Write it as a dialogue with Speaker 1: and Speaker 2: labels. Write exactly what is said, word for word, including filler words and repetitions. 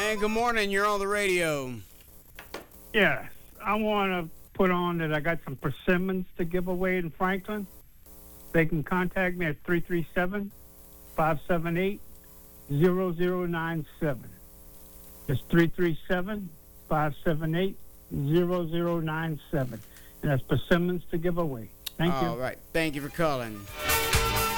Speaker 1: And good morning. You're on the radio.
Speaker 2: Yes, I want to put on that I got some persimmons to give away in Franklin. They can contact me at three three seven, five seven eight, zero zero nine seven. It's three three seven, five seven eight, zero zero nine seven. And that's persimmons to give away. Thank you.
Speaker 1: All right. Thank you for calling.